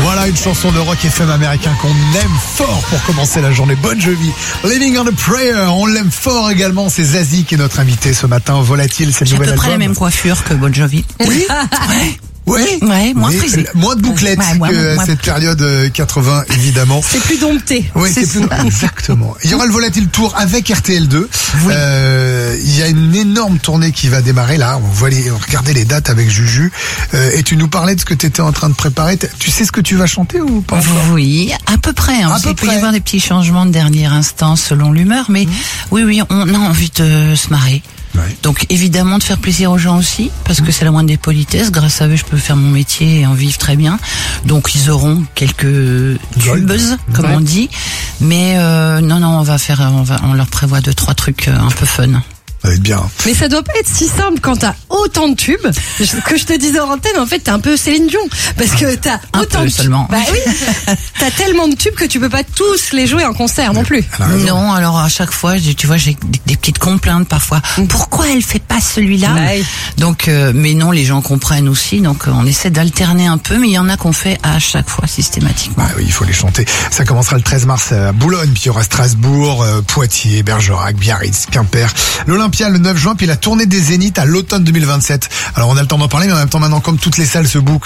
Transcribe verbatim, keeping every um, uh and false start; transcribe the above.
Voilà une chanson de rock F M américain qu'on aime fort pour commencer la journée. Bon Jovi, Living on a Prayer. On l'aime fort également. C'est Zazie qui est notre invité ce matin au Volatile. C'est le nouvel album. J'ai à peu près la même coiffure que Bon Jovi. Oui. Ouais. Oui, ouais, moins frisé. Moins de bouclettes ouais, moins, que moins, cette moins période quatre-vingts, évidemment. C'est plus dompté. Oui, c'est, c'est plus exactement. Il y aura le Volatile Tour avec R T L deux. Oui. Euh, il y a une énorme tournée qui va démarrer là. On va aller regarder les dates avec Juju. Euh, et tu nous parlais de ce que tu étais en train de préparer. Tu sais ce que tu vas chanter ou pas encore? Oui, à peu près. Hein, à peu il près. peut y avoir des petits changements de dernier instant selon l'humeur, mais mmh. oui, oui, on a envie de se marrer. Ouais. Donc évidemment de faire plaisir aux gens aussi, parce que c'est la moindre des politesses. Grâce à eux, je peux faire mon métier et en vivre très bien. Donc ils auront quelques tubes, comme ouais. on dit. Mais euh, non, non, on va faire, on va, on leur prévoit deux, trois trucs un peu fun. Ça va être bien. Mais ça doit pas être si simple quand t'as autant de tubes. Que je te disais en antenne, en fait, t'es un peu Céline Dion. Parce que t'as un autant peu de seulement. Bah oui. T'as tellement de tubes que tu peux pas tous les jouer en concert non plus. Non, alors à chaque fois, tu vois, j'ai des, des petites complaintes parfois. Pourquoi elle fait pas celui-là? Ouais. Donc, euh, mais non, les gens comprennent aussi. Donc, euh, on essaie d'alterner un peu, mais il y en a qu'on fait à chaque fois systématiquement. Bah oui, il faut les chanter. Ça commencera le treize mars à Boulogne, puis il y aura Strasbourg, euh, Poitiers, Bergerac, Biarritz, Quimper, l'Olympia le neuf juin, puis la tournée des Zéniths à l'automne deux mille vingt-sept. Alors on a le temps d'en parler, mais en même temps maintenant, comme toutes les salles se bouclent,